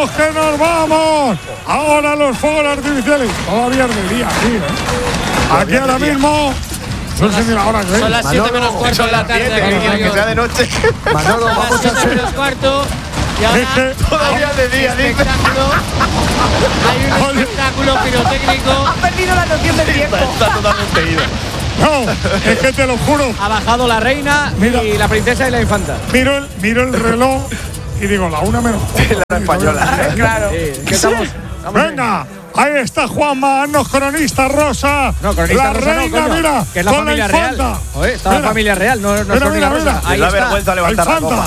¡Vamos que nos vamos! Ahora los fuegos artificiales. Todavía es de día, sí, aquí ahora mismo. Son las 7 menos cuarto de la tarde. Que sea de noche. Manolo, vamos a 7 hacer. menos cuarto. Y ahora Todavía de día, dice. hay un espectáculo pirotécnico. Ha perdido la noción del tiempo. Está totalmente ido. No, es que te lo juro. Ha bajado la reina y la princesa y la infanta. Miro el reloj y digo, la 1 menos. La española. Claro. Sí, que estamos Venga, ahí está Juanma, no cronista rosa. No, cronista la rosa reina, no, coño, mira, que es la con familia la real. infanta. Oye, está la familia real, no es cronista mira, rosa. mira. Ahí Da está. vergüenza levantar la copa.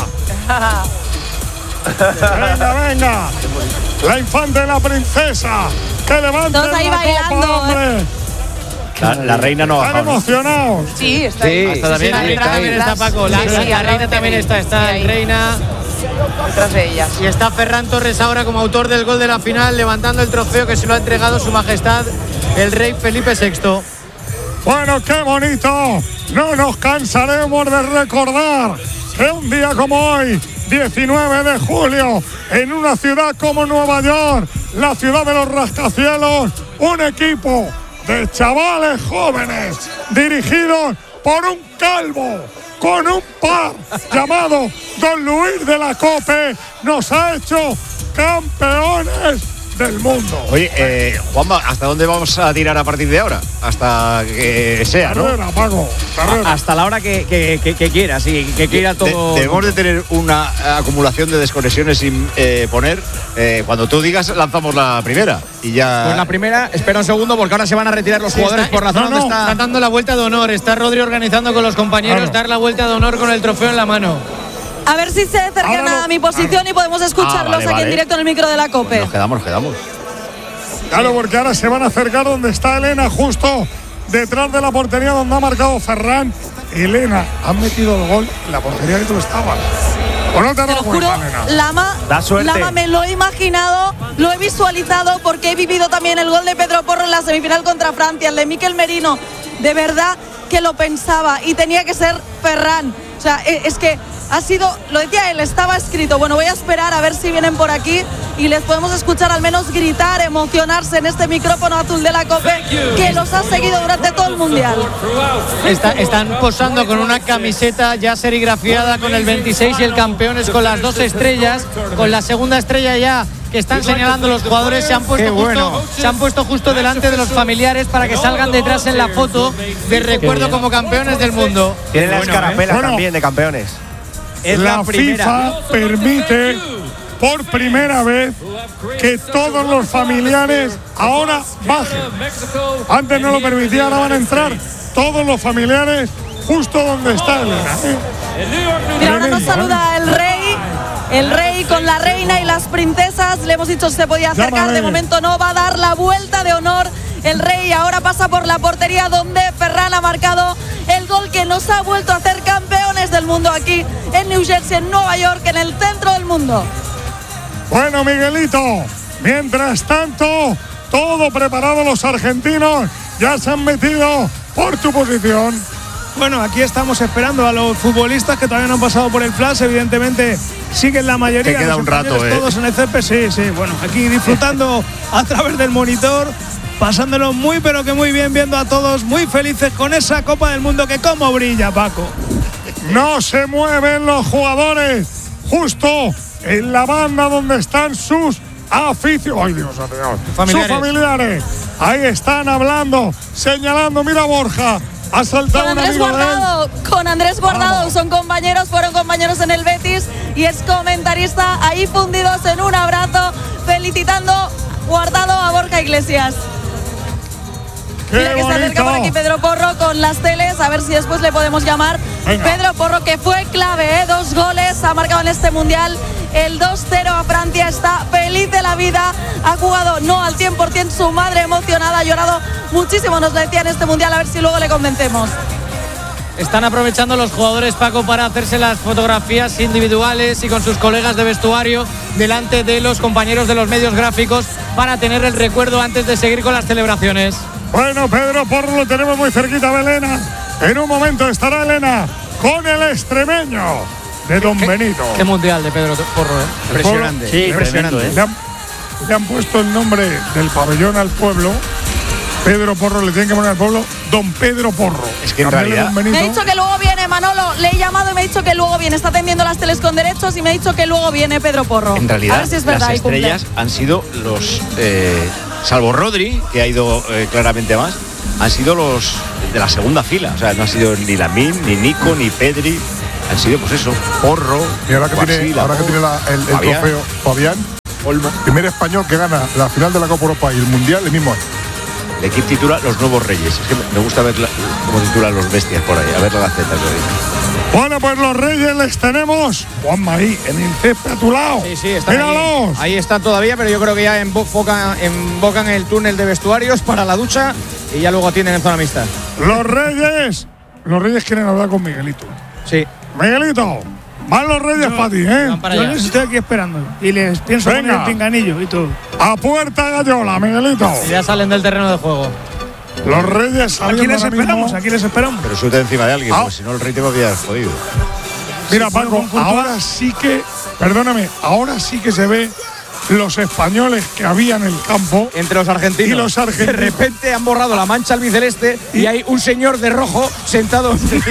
Venga. La infanta y la princesa. Que levanten Todos ahí la bailando, copa, hombre. La reina no Están baja. emocionados. Sí, está ahí. Hasta también, Sí, la también está Paco. La reina también está ahí. reina. Detrás de ellas. Y está Ferran Torres ahora como autor del gol de la final, levantando el trofeo que se lo ha entregado su majestad, el rey Felipe VI. Bueno, qué bonito. No nos cansaremos de recordar que un día como hoy, 19 de julio, en una ciudad como Nueva York, la ciudad de los rascacielos, un equipo de chavales jóvenes dirigidos por un calvo con un par llamado Don Luis de la Cope nos ha hecho campeones del mundo. Oye, Juanma, ¿hasta dónde vamos a tirar a partir de ahora? Hasta que sea, ¿no? Carrera, Paco, carrera. Hasta la hora que quieras y que quiera todo. Debemos de tener una acumulación de desconexiones sin poner. Cuando tú digas, lanzamos la primera y ya. Pues la primera, espera un segundo porque ahora se van a retirar los jugadores por la zona donde está. Está dando la vuelta de honor. Está Rodri organizando con los compañeros dar la vuelta de honor con el trofeo en la mano. A ver si se acercan a mi posición y podemos escucharlos aquí en directo en el micro de la COPE. Nos quedamos. Claro, porque ahora se van a acercar donde está Elena, justo detrás de la portería donde ha marcado Ferran. Elena, han metido el gol en la portería que tú estabas. ¿O no te has Te dado lo juro, cuenta, Elena? Da suerte. Lama me lo he imaginado, lo he visualizado porque he vivido también el gol de Pedro Porro en la semifinal contra Francia, el de Mikel Merino. De verdad que lo pensaba y tenía que ser Ferran. O sea, es que ha sido, lo decía él, estaba escrito. Bueno, voy a esperar a ver si vienen por aquí y les podemos escuchar al menos gritar, emocionarse en este micrófono azul de la COPE que los ha seguido durante todo el Mundial. Están posando con una camiseta ya serigrafiada con el 26 y el campeones con las 2 estrellas, con la segunda estrella ya que están señalando los jugadores. Se han puesto justo delante de los familiares para que salgan detrás en la foto de recuerdo como campeones del mundo. Tienen la escarapela también de campeones. Es la la primera. FIFA permite por primera vez que todos los familiares ahora bajen. Antes no lo permitía, ahora van a entrar todos los familiares justo donde está Elena. Mira, ahora nos saluda el rey con la reina y las princesas. Le hemos dicho si se podía acercar, Llámame. de momento no. Va a dar la vuelta de honor el rey. Ahora pasa por la portería donde Ferran ha marcado el gol que nos ha vuelto a hacer campeones del mundo aquí en New Jersey, en Nueva York, en el centro del mundo. Bueno, Miguelito, mientras tanto, todo preparado, los argentinos ya se han metido por tu posición. Bueno, aquí estamos esperando a los futbolistas que todavía no han pasado por el flash. Evidentemente siguen la mayoría. Te queda los un rato, españoles todos en el césped, sí. Bueno, aquí disfrutando a través del monitor, pasándolo muy pero que muy bien, viendo a todos muy felices con esa Copa del Mundo que cómo brilla, Paco. No se mueven los jugadores justo en la banda donde están sus aficionados. ¡Ay, Dios, señor! Familiares. Sus familiares. Ahí están hablando, señalando. Mira, Borja. Ha saltado un amigo de él. Con Andrés Guardado, fueron compañeros en el Betis y es comentarista ahí fundidos en un abrazo, felicitando Guardado a Borja Iglesias. Mira que se acerca por aquí Pedro Porro con las teles, a ver si después le podemos llamar. Venga. Pedro Porro, que fue clave, 2 goles ha marcado en este Mundial, el 2-0 a Francia, está feliz de la vida, ha jugado no al 100%, su madre emocionada, ha llorado muchísimo, nos lo decía en este Mundial, a ver si luego le convencemos. Están aprovechando los jugadores, Paco, para hacerse las fotografías individuales y con sus colegas de vestuario delante de los compañeros de los medios gráficos para tener el recuerdo antes de seguir con las celebraciones. Bueno, Pedro Porro lo tenemos muy cerquita de Elena. En un momento estará Elena con el extremeño de Don Benito. Qué mundial de Pedro Porro, ¿eh? Impresionante. Sí, impresionante. tremendo, ¿eh? le han puesto el nombre del pabellón al pueblo. Pedro Porro, le tienen que poner al pueblo Don Pedro Porro. Es que en realidad… Me ha dicho que luego viene, Manolo. Le he llamado y me ha dicho que luego viene. Está atendiendo las teles con derechos y me ha dicho que luego viene Pedro Porro. En realidad, a ver si es verdad, las estrellas han sido los… salvo Rodri, que ha ido claramente más, han sido los de la segunda fila. O sea, no ha sido ni Lamine, ni Nico, ni Pedri. Han sido, pues eso, Porro. Y ahora que tiene, el trofeo Fabián, Olmo. Primer español que gana la final de la Copa Europa y el Mundial el mismo año. El equipo titula Los Nuevos Reyes. Es que me gusta ver cómo titulan los bestias por ahí. A ver la gaceta. Bueno, pues los Reyes les tenemos, Juanma, ahí en el césped a tu lado. Sí, están ¡míralos! ahí están todavía, pero yo creo que ya embocan el túnel de vestuarios para la ducha y ya luego atienden en zona mixta. Los Reyes quieren hablar con Miguelito. Sí. Miguelito, van los Reyes para ti, ¿eh? Yo les estoy aquí esperando y les pienso poner el pinganillo y todo. A puerta gallola, Miguelito. Ya salen del terreno de juego. Los Reyes saliendo Aquí les esperamos. Pero sube encima de alguien, porque si no el rey te va a pillar jodido. Mira, Paco, ahora sí que, perdóname, ahora sí que se ve los españoles que había en el campo. Entre los argentinos. Y los argentinos. De repente han borrado la mancha albiceleste y hay un señor de rojo sentado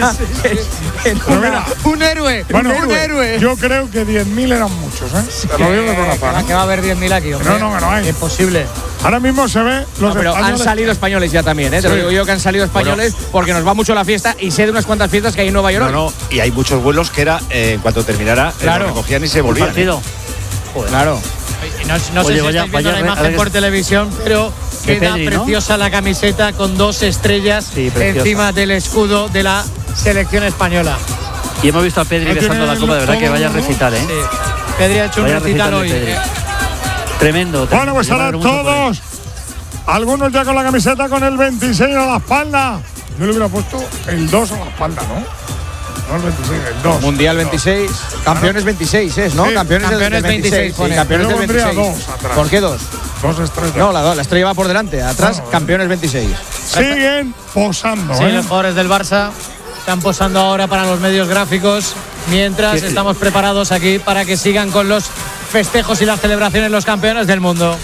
en mira, un héroe. Bueno, un héroe. Yo creo que 10.000 eran muchos, ¿eh? Te lo digo de corazón. Que va a haber 10.000 aquí, hombre. No, que no hay. Imposible. Ahora mismo se ve los pero españoles. han salido españoles ya también, ¿eh? Te lo digo yo que han salido españoles porque nos va mucho la fiesta y sé de unas cuantas fiestas que hay en Nueva York. No, y hay muchos vuelos que era, en cuanto terminara, lo recogían y se volvían. Claro. No sé si estáis viendo la imagen por televisión, pero queda Pedri, preciosa, ¿no? La camiseta con 2 estrellas encima del escudo de la selección española. Y hemos visto a Pedri besando la copa, de verdad que vaya a recitar, ¿eh? Sí. Pedri ha hecho un recital hoy. Tremendo. Bueno, pues ahora todos. Algunos ya con la camiseta con el 26 a la espalda. Yo le hubiera puesto el 2 a la espalda, ¿no? No el 26, el 2. Mundial 26, campeones 26 es, ¿no? Sí, campeones del 26. Sí, campeones del 26. 2 atrás. ¿Por qué 2? 2 estrellas. No, la estrella va por delante. Atrás, campeones 26. Siguen posando, Sí, los jugadores del Barça están posando ahora para los medios gráficos, mientras estamos preparados aquí para que sigan con los festejos y las celebraciones los campeones del mundo.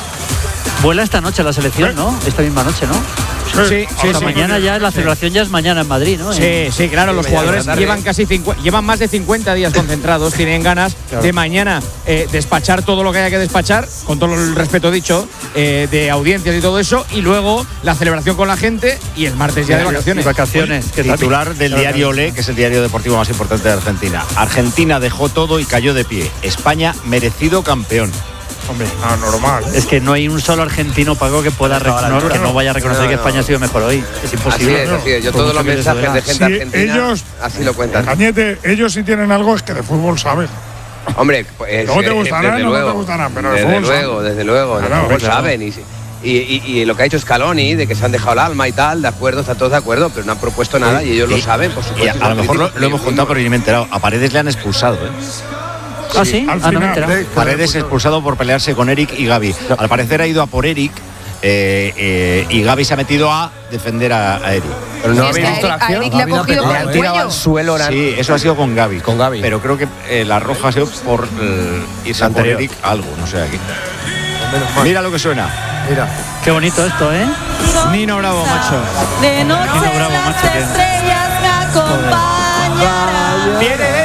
Vuela esta noche la selección, ¿no? Esta misma noche, ¿no? Sí. Mañana ya, la celebración ya es mañana en Madrid, ¿no? Sí, claro, los jugadores llevan más de 50 días concentrados, tienen ganas de mañana despachar todo lo que haya que despachar, con todo el respeto dicho, de audiencias y todo eso, y luego la celebración con la gente y el martes ya de vacaciones. Titular del diario Olé, que es el diario deportivo más importante de Argentina. Argentina dejó todo y cayó de pie. España merecido campeón. Hombre, normal. Es que no hay un solo argentino, Paco, que pueda que no vaya a reconocer que España ha sido mejor hoy. Es imposible. Así es. Yo todos los mensajes de gente argentina ellos, así lo cuentan. Cañete, ellos sí tienen algo, es que de fútbol saben. Hombre, pues no te gustarán, no te gustarán, pero de fútbol desde luego, de fútbol saben. Y lo que ha hecho Scaloni, de que se han dejado el alma y tal, de acuerdo, están todos de acuerdo, pero no han propuesto nada y ellos lo saben, por supuesto. Y a lo mejor lo hemos contado, pero ni me he enterado. A Paredes le han expulsado, ¿eh? ¿Ah, sí? No me he enterado. Paredes expulsado por pelearse con Eric y Gavi. Al parecer ha ido a por Eric y Gavi se ha metido a defender a Eric. Pero no habéis visto la acción. Eric le ha cogido por el han tirado al suelo. Sí, eso ha sido con Gavi. Con Gavi. Pero creo que la roja ha sido por irse a por Eric algo, no sé aquí. Mira lo que suena. Mira. Qué bonito esto, ¿eh? Nino Bravo, macho. De noche las estrellas me acompañarán. Viene